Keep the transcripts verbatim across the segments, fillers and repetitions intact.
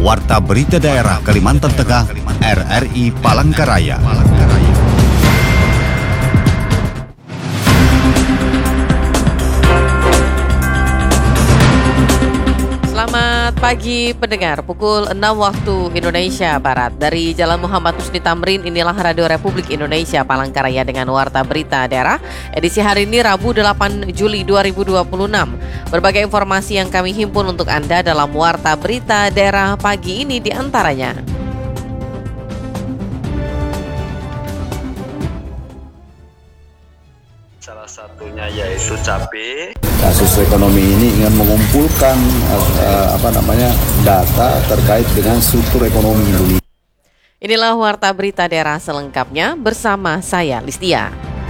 Warta Berita Daerah Kalimantan Tengah, R R I Palangkaraya. Selamat pagi pendengar, pukul enam waktu Indonesia Barat. Dari Jalan Muhammad Husni Tamrin, inilah Radio Republik Indonesia Palangkaraya dengan Warta Berita Daerah. Edisi hari ini Rabu delapan Juli dua ribu dua puluh enam. Berbagai informasi yang kami himpun untuk Anda dalam Warta Berita Daerah pagi ini diantaranya. Salah satunya yaitu cabai. Kasus ekonomi ini ingin mengumpulkan uh, apa namanya data terkait dengan struktur ekonomi Indonesia. Inilah Warta Berita Daerah selengkapnya bersama saya Listia.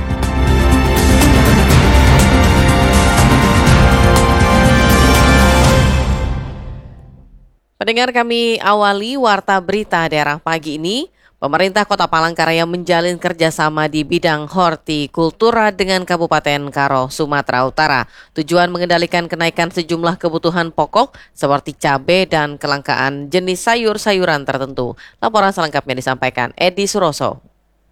Pendengar, kami awali Warta Berita Daerah pagi ini. Pemerintah Kota Palangkaraya menjalin kerjasama di bidang hortikultura dengan Kabupaten Karo, Sumatera Utara. Tujuan mengendalikan kenaikan sejumlah kebutuhan pokok seperti cabai dan kelangkaan jenis sayur-sayuran tertentu. Laporan selengkapnya disampaikan Edi Suroso.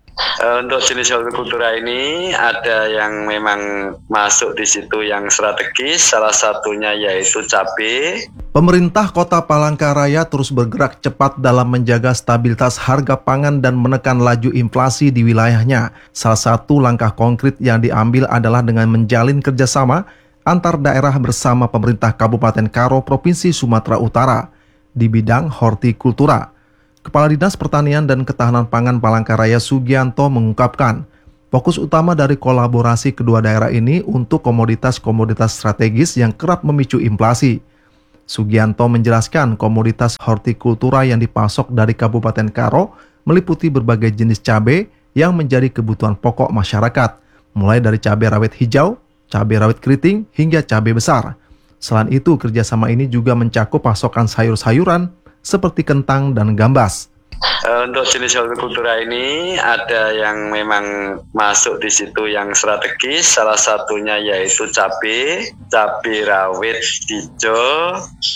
Untuk jenis hortikultura ini ada yang memang masuk di situ yang strategis, salah satunya yaitu cabai. Pemerintah Kota Palangkaraya terus bergerak cepat dalam menjaga stabilitas harga pangan dan menekan laju inflasi di wilayahnya. Salah satu langkah konkret yang diambil adalah dengan menjalin kerjasama antar daerah bersama pemerintah Kabupaten Karo, Provinsi Sumatera Utara di bidang hortikultura. Kepala Dinas Pertanian dan Ketahanan Pangan Palangkaraya Sugianto mengungkapkan, fokus utama dari kolaborasi kedua daerah ini untuk komoditas-komoditas strategis yang kerap memicu inflasi. Sugianto menjelaskan komoditas hortikultura yang dipasok dari Kabupaten Karo meliputi berbagai jenis cabai yang menjadi kebutuhan pokok masyarakat, mulai dari cabai rawit hijau, cabai rawit keriting, hingga cabai besar. Selain itu, kerjasama ini juga mencakup pasokan sayur-sayuran seperti kentang dan gambas. Untuk jenis hortikultura ini ada yang memang masuk di situ yang strategis, salah satunya yaitu cabai, cabai rawit hijau,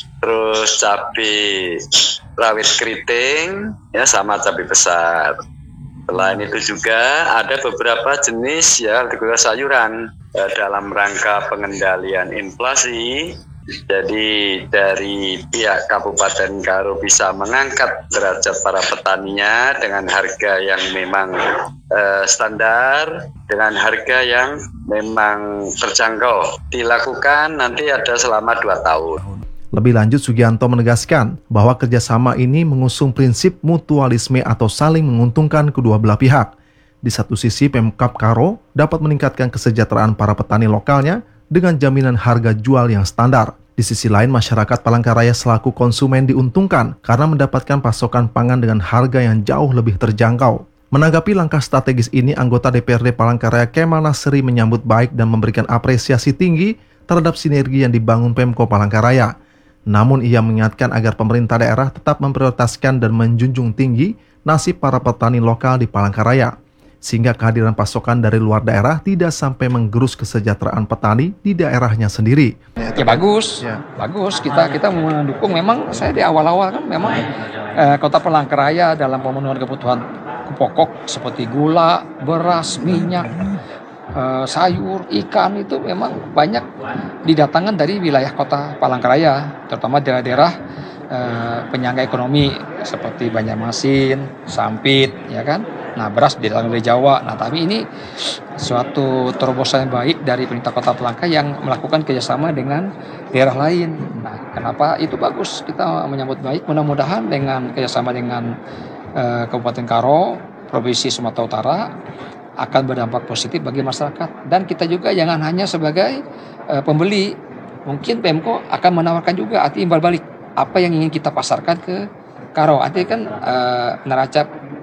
terus cabai rawit keriting, ya sama cabai besar. Selain itu juga ada beberapa jenis ya hortikultura sayuran eh, dalam rangka pengendalian inflasi. Jadi dari pihak Kabupaten Karo bisa mengangkat derajat para petaninya dengan harga yang memang eh, standar, dengan harga yang memang terjangkau. Dilakukan nanti ada selama dua tahun. Lebih lanjut, Sugianto menegaskan bahwa kerjasama ini mengusung prinsip mutualisme atau saling menguntungkan kedua belah pihak. Di satu sisi, Pemkab Karo dapat meningkatkan kesejahteraan para petani lokalnya dengan jaminan harga jual yang standar. Di sisi lain, masyarakat Palangkaraya selaku konsumen diuntungkan karena mendapatkan pasokan pangan dengan harga yang jauh lebih terjangkau. Menanggapi langkah strategis ini, anggota D P R D Palangkaraya Kemal Nasri menyambut baik dan memberikan apresiasi tinggi terhadap sinergi yang dibangun Pemko Palangkaraya. Namun ia mengingatkan agar pemerintah daerah tetap memprioritaskan dan menjunjung tinggi nasib para petani lokal di Palangkaraya, sehingga kehadiran pasokan dari luar daerah tidak sampai menggerus kesejahteraan petani di daerahnya sendiri. Ya bagus, ya. bagus kita kita mendukung. Memang saya di awal-awal kan memang eh, Kota Palangkaraya dalam pemenuhan kebutuhan pokok seperti gula, beras, minyak, eh, sayur, ikan itu memang banyak didatangkan dari wilayah Kota Palangkaraya, terutama daerah-daerah eh, penyangga ekonomi seperti Banjarmasin, Sampit, ya kan. Nah, beras didatangkan dari Jawa. Nah, tapi ini suatu terobosan yang baik dari pemerintah Kota Palangkaraya yang melakukan kerjasama dengan daerah lain. Nah, kenapa itu bagus? Kita menyambut baik. Mudah-mudahan dengan kerjasama dengan uh, Kabupaten Karo, Provinsi Sumatera Utara akan berdampak positif bagi masyarakat. Dan kita juga jangan hanya sebagai uh, pembeli. Mungkin Pemko akan menawarkan juga arti imbal balik apa yang ingin kita pasarkan ke Karo. Artinya kan uh, neraca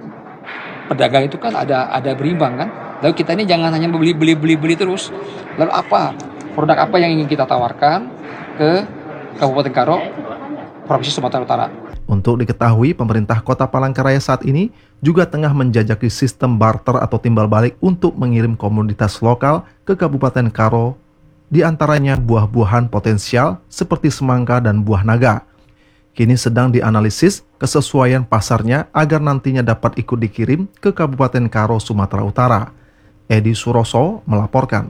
pedagang itu kan ada ada berimbang kan. Lalu kita ini jangan hanya beli beli beli beli terus. Lalu apa produk apa yang ingin kita tawarkan ke Kabupaten Karo, Provinsi Sumatera Utara? Untuk diketahui, pemerintah Kota Palangkaraya saat ini juga tengah menjajaki sistem barter atau timbal balik untuk mengirim komoditas lokal ke Kabupaten Karo, di antaranya buah-buahan potensial seperti semangka dan buah naga. Kini sedang dianalisis kesesuaian pasarnya agar nantinya dapat ikut dikirim ke Kabupaten Karo, Sumatera Utara. Edi Suroso melaporkan.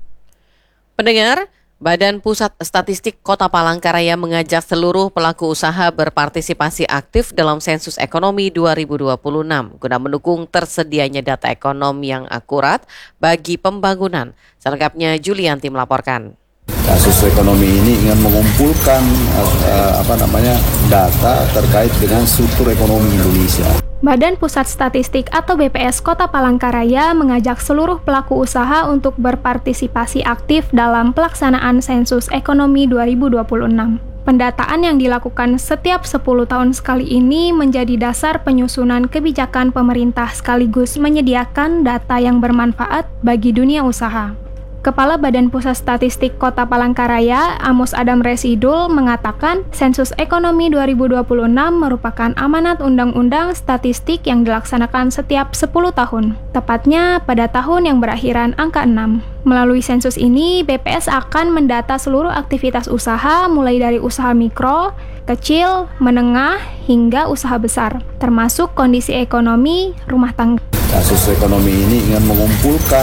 Pendengar, Badan Pusat Statistik Kota Palangkaraya mengajak seluruh pelaku usaha berpartisipasi aktif dalam sensus ekonomi dua ribu dua puluh enam guna mendukung tersedianya data ekonomi yang akurat bagi pembangunan. Selengkapnya Julianti melaporkan. Kasus ekonomi ini ingin mengumpulkan uh, apa namanya data terkait dengan struktur ekonomi Indonesia. Badan Pusat Statistik atau B P S Kota Palangkaraya mengajak seluruh pelaku usaha untuk berpartisipasi aktif dalam pelaksanaan sensus ekonomi dua ribu dua puluh enam. Pendataan yang dilakukan setiap sepuluh tahun sekali ini menjadi dasar penyusunan kebijakan pemerintah sekaligus menyediakan data yang bermanfaat bagi dunia usaha. Kepala Badan Pusat Statistik Kota Palangkaraya, Amos Adam Residul, mengatakan sensus ekonomi dua ribu dua puluh enam merupakan amanat undang-undang statistik yang dilaksanakan setiap sepuluh tahun, tepatnya pada tahun yang berakhiran angka enam. Melalui sensus ini, B P S akan mendata seluruh aktivitas usaha mulai dari usaha mikro, kecil, menengah, hingga usaha besar, termasuk kondisi ekonomi rumah tangga. Kasus ekonomi ini ingin mengumpulkan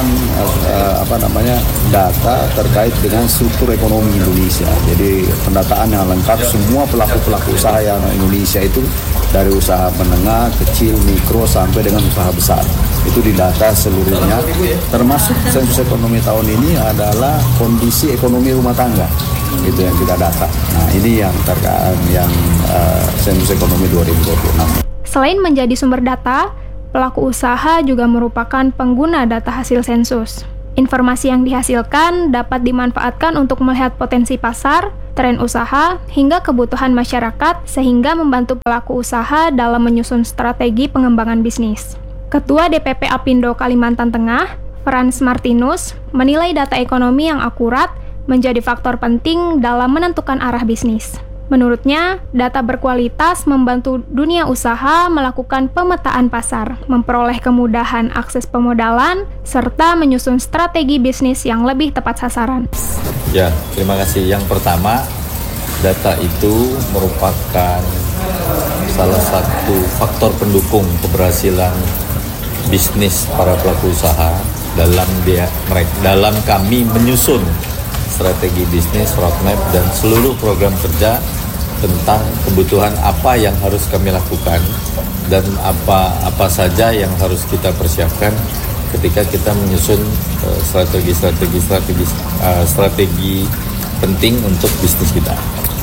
uh, apa namanya data terkait dengan struktur ekonomi Indonesia. Jadi pendataan yang lengkap semua pelaku-pelaku usaha yang Indonesia itu dari usaha menengah, kecil, mikro sampai dengan usaha besar. Itu didata seluruhnya. Termasuk sensus ekonomi tahun ini adalah kondisi ekonomi rumah tangga. Itu yang kita data. Nah, ini yang terkait yang uh, sensus ekonomi dua ribu dua puluh enam. Selain menjadi sumber data, pelaku usaha juga merupakan pengguna data hasil sensus. Informasi yang dihasilkan dapat dimanfaatkan untuk melihat potensi pasar, tren usaha, hingga kebutuhan masyarakat sehingga membantu pelaku usaha dalam menyusun strategi pengembangan bisnis. Ketua D P P Apindo Kalimantan Tengah, Frans Martinus, menilai data ekonomi yang akurat menjadi faktor penting dalam menentukan arah bisnis. Menurutnya, data berkualitas membantu dunia usaha melakukan pemetaan pasar, memperoleh kemudahan akses pemodalan, serta menyusun strategi bisnis yang lebih tepat sasaran. Ya, terima kasih. Yang pertama, data itu merupakan salah satu faktor pendukung keberhasilan bisnis para pelaku usaha dalam dia mereka dalam kami menyusun strategi bisnis, roadmap, dan seluruh program kerja tentang kebutuhan apa yang harus kami lakukan dan apa apa saja yang harus kita persiapkan ketika kita menyusun uh, strategi-strategi strategi uh, strategi penting untuk bisnis kita.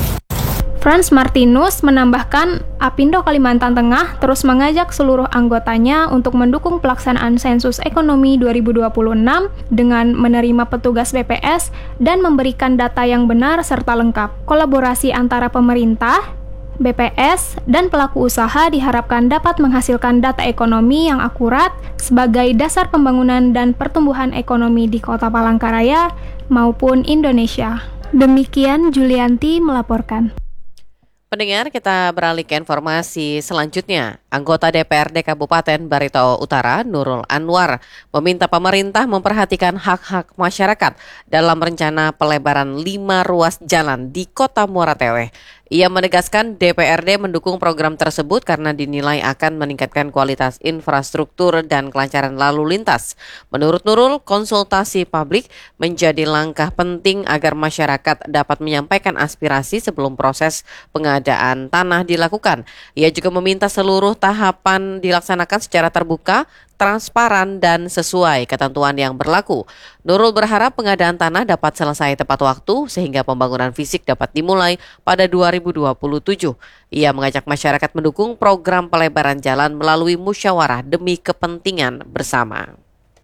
Frans Martinus menambahkan, Apindo Kalimantan Tengah terus mengajak seluruh anggotanya untuk mendukung pelaksanaan sensus ekonomi dua ribu dua puluh enam dengan menerima petugas B P S dan memberikan data yang benar serta lengkap. Kolaborasi antara pemerintah, B P S, dan pelaku usaha diharapkan dapat menghasilkan data ekonomi yang akurat sebagai dasar pembangunan dan pertumbuhan ekonomi di Kota Palangkaraya maupun Indonesia. Demikian Julianti melaporkan. Pendengar, kita beralih ke informasi selanjutnya. Anggota D P R D Kabupaten Barito Utara, Nurul Anwar, meminta pemerintah memperhatikan hak-hak masyarakat dalam rencana pelebaran lima ruas jalan di Kota Muara Teweh. Ia menegaskan D P R D mendukung program tersebut karena dinilai akan meningkatkan kualitas infrastruktur dan kelancaran lalu lintas. Menurut Nurul, konsultasi publik menjadi langkah penting agar masyarakat dapat menyampaikan aspirasi sebelum proses pengadaan tanah dilakukan. Ia juga meminta seluruh tahapan dilaksanakan secara terbuka, transparan, dan sesuai ketentuan yang berlaku. Nurul berharap pengadaan tanah dapat selesai tepat waktu sehingga pembangunan fisik dapat dimulai pada dua ribu dua puluh tujuh. Ia mengajak masyarakat mendukung program pelebaran jalan melalui musyawarah demi kepentingan bersama.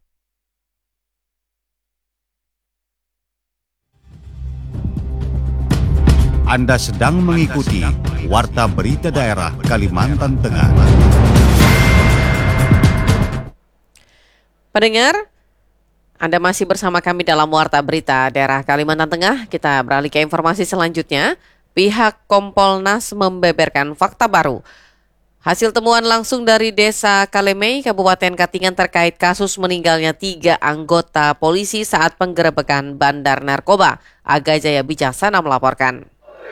Anda sedang mengikuti Warta Berita Daerah Kalimantan Tengah. Pendengar, Anda masih bersama kami dalam Warta Berita Daerah Kalimantan Tengah. Kita beralih ke informasi selanjutnya. Pihak Kompolnas membeberkan fakta baru. Hasil temuan langsung dari Desa Kalemei, Kabupaten Katingan terkait kasus meninggalnya tiga anggota polisi saat penggerebekan bandar narkoba. Aga Jaya Bijaksana melaporkan. Jadi kita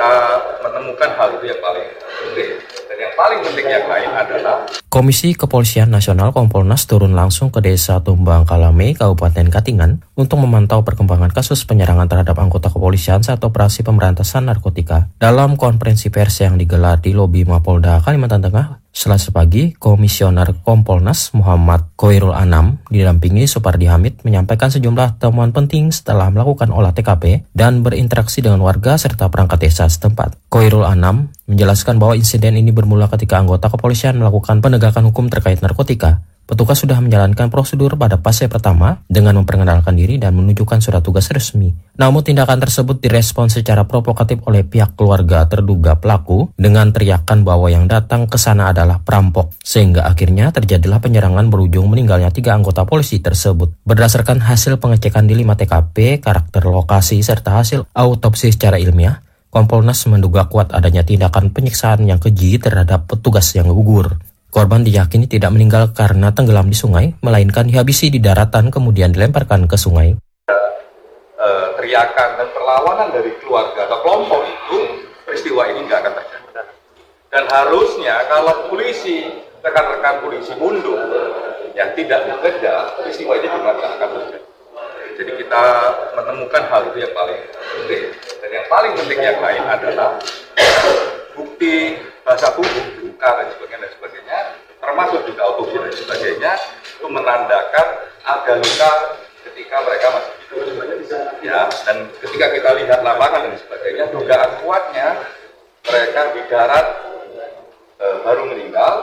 kita menemukan hal itu yang paling penting. Dan yang paling penting yang lain adalah Komisi Kepolisian Nasional Kompolnas turun langsung ke Desa Tumbang Kalame, Kabupaten Katingan untuk memantau perkembangan kasus penyerangan terhadap anggota kepolisian saat operasi pemberantasan narkotika. Dalam konferensi pers yang digelar di lobi Mapolda Kalimantan Tengah, Selasa pagi, Komisioner Kompolnas Muhammad Khoirul Anam didampingi Supardi Hamid menyampaikan sejumlah temuan penting setelah melakukan olah T K P dan berinteraksi dengan warga serta perangkat desa setempat. Khoirul Anam menjelaskan bahwa insiden ini bermula ketika anggota kepolisian melakukan penegakan hukum terkait narkotika. Petugas sudah menjalankan prosedur pada fase pertama dengan memperkenalkan diri dan menunjukkan surat tugas resmi. Namun tindakan tersebut direspons secara provokatif oleh pihak keluarga terduga pelaku dengan teriakan bahwa yang datang ke sana adalah perampok. Sehingga akhirnya terjadilah penyerangan berujung meninggalnya tiga anggota polisi tersebut. Berdasarkan hasil pengecekan di lima T K P, karakter lokasi serta hasil autopsi secara ilmiah, Kompolnas menduga kuat adanya tindakan penyiksaan yang keji terhadap petugas yang gugur. Korban diyakini tidak meninggal karena tenggelam di sungai, melainkan dihabisi di daratan kemudian dilemparkan ke sungai. E, teriakan dan perlawanan dari keluarga atau kelompok itu, peristiwa ini nggak akan terjadi. Dan harusnya kalau polisi, rekan-rekan polisi mundur, yang tidak bekerja, peristiwa ini juga nggak akan terjadi. Jadi kita menemukan hal itu yang paling penting. Dan yang paling penting yang lain adalah bukti bahasa tubuh, luka dan sebagainya dan sebagainya, termasuk juga autopsi dan sebagainya, itu menandakan ada luka ketika mereka masih hidup. Ya, dan ketika kita lihat lapangan dan sebagainya, dugaan kuatnya mereka di darat e, baru meninggal.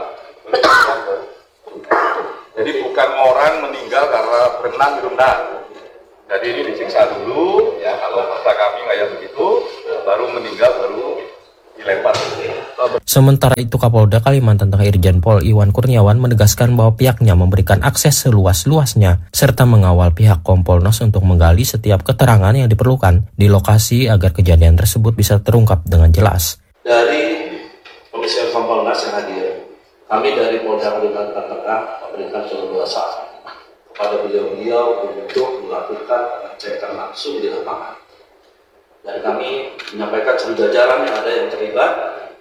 Jadi bukan orang meninggal karena berenang di renang. Jadi ini disiksa dulu, ya kalau bahasa kami kayak begitu, baru meninggal baru dilempar. Sementara itu Kapolda Kalimantan Tengah Irjen Pol Iwan Kurniawan menegaskan bahwa pihaknya memberikan akses seluas-luasnya serta mengawal pihak Kompolnas untuk menggali setiap keterangan yang diperlukan di lokasi agar kejadian tersebut bisa terungkap dengan jelas. Dari Komisioner Kompolnas yang hadir, kami dari Polda Kalimantan Tengah memberikan keleluasaan kepada beliau-beliau untuk melakukan pengecekan langsung di lapangan. Dan kami menyampaikan seluruh jajaran yang ada yang terlibat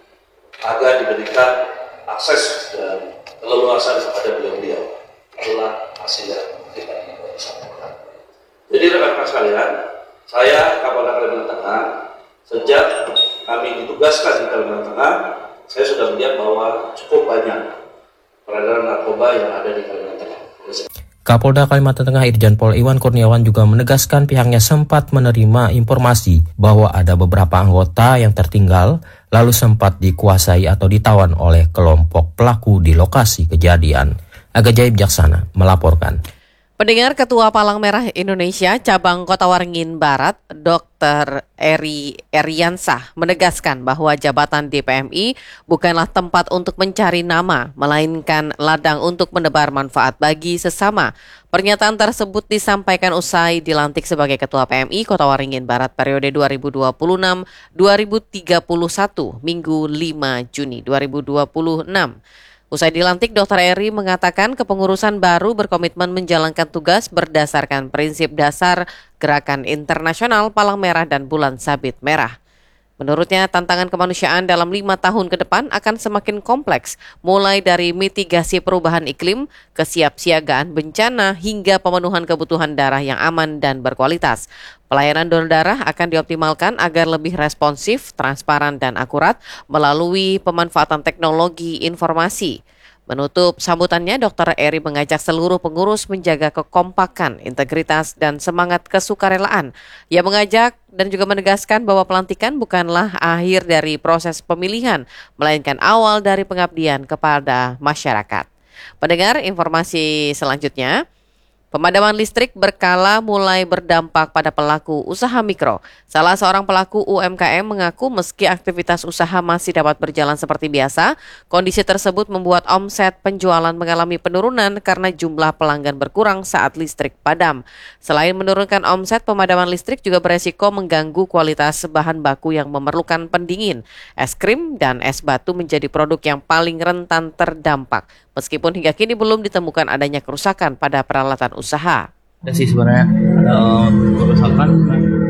agar diberikan akses dan keleluasaan kepada beliau-beliau. Itulah hasil yang kita sampaikan. Jadi rekan-rekan sekalian, saya Kapolda Kalimantan Tengah, sejak kami ditugaskan di Kalimantan Tengah, saya sudah melihat bahwa cukup banyak peredaran narkoba yang ada di Kalimantan Tengah. Kapolda Kalimantan Tengah Irjen Pol Iwan Kurniawan juga menegaskan pihaknya sempat menerima informasi bahwa ada beberapa anggota yang tertinggal lalu sempat dikuasai atau ditawan oleh kelompok pelaku di lokasi kejadian. Aga Jaib Jaksana melaporkan. Pendengar, Ketua Palang Merah Indonesia Cabang Kota Waringin Barat, Dokter Eri Eriansah, menegaskan bahwa jabatan D P M I bukanlah tempat untuk mencari nama, melainkan ladang untuk menebar manfaat bagi sesama. Pernyataan tersebut disampaikan usai dilantik sebagai Ketua P M I Kota Waringin Barat periode dua ribu dua puluh enam sampai dua ribu tiga puluh satu, Minggu lima Juni dua ribu dua puluh enam. Usai dilantik, Dokter Eri mengatakan kepengurusan baru berkomitmen menjalankan tugas berdasarkan prinsip dasar Gerakan Internasional Palang Merah dan Bulan Sabit Merah. Menurutnya, tantangan kemanusiaan dalam lima tahun ke depan akan semakin kompleks, mulai dari mitigasi perubahan iklim, kesiapsiagaan bencana, hingga pemenuhan kebutuhan darah yang aman dan berkualitas. Pelayanan donor darah akan dioptimalkan agar lebih responsif, transparan, dan akurat melalui pemanfaatan teknologi informasi. Menutup sambutannya, Dokter Eri mengajak seluruh pengurus menjaga kekompakan, integritas, dan semangat kesukarelaan. Ia mengajak dan juga menegaskan bahwa pelantikan bukanlah akhir dari proses pemilihan, melainkan awal dari pengabdian kepada masyarakat. Pendengar, informasi selanjutnya. Pemadaman listrik berkala mulai berdampak pada pelaku usaha mikro. Salah seorang pelaku U M K M mengaku meski aktivitas usaha masih dapat berjalan seperti biasa, kondisi tersebut membuat omset penjualan mengalami penurunan karena jumlah pelanggan berkurang saat listrik padam. Selain menurunkan omset, pemadaman listrik juga beresiko mengganggu kualitas bahan baku yang memerlukan pendingin. Es krim dan es batu menjadi produk yang paling rentan terdampak. Meskipun hingga kini belum ditemukan adanya kerusakan pada peralatan usaha. Ya sih sebenarnya ada kerusakan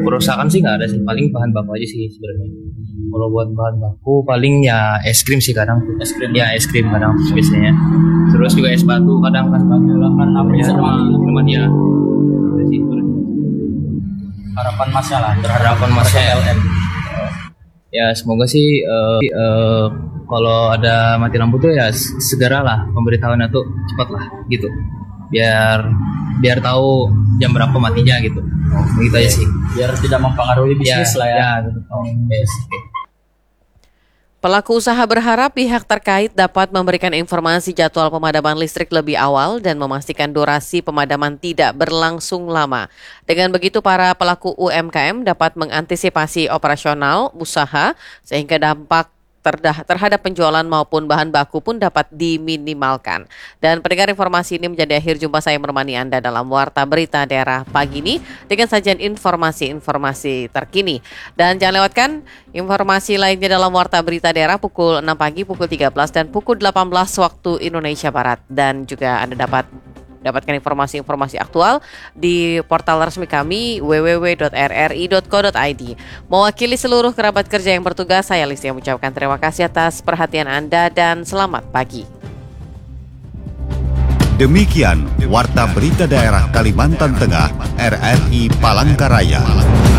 Kerusakan sih nggak ada sih, paling bahan baku aja sih sebenarnya. Kalau buat bahan baku paling ya es krim sih kadang. Es krim. Ya es krim kadang biasanya. Terus juga es batu kadang kan batu kan namanya sama teman dia. Harapan masalah, harapan masalah L M. Ya semoga sih uh, uh, kalau ada mati lampu tuh ya segeralah pemberitahuannya tuh cepat lah gitu, biar biar tahu jam berapa matinya gitu. Oh, gitu aja sih. Biar tidak mempengaruhi bisnis ya, lah ya. ya gitu. Oh, yes. Pelaku usaha berharap pihak terkait dapat memberikan informasi jadwal pemadaman listrik lebih awal dan memastikan durasi pemadaman tidak berlangsung lama. Dengan begitu, para pelaku U M K M dapat mengantisipasi operasional usaha sehingga dampak terdah- terhadap penjualan maupun bahan baku pun dapat diminimalkan. Dan pendengar, informasi ini menjadi akhir jumpa saya menemani Anda dalam Warta Berita Daerah pagi ini dengan sajian informasi-informasi terkini. Dan jangan lewatkan informasi lainnya dalam Warta Berita Daerah pukul enam pagi, pukul tiga belas dan pukul delapan belas waktu Indonesia Barat. Dan juga Anda dapat dapatkan informasi-informasi aktual di portal resmi kami w w w dot r r i dot co dot i d. Mewakili seluruh kerabat kerja yang bertugas, saya Listia mengucapkan terima kasih atas perhatian Anda dan selamat pagi. Demikian Warta Berita Daerah Kalimantan Tengah R R I Palangkaraya.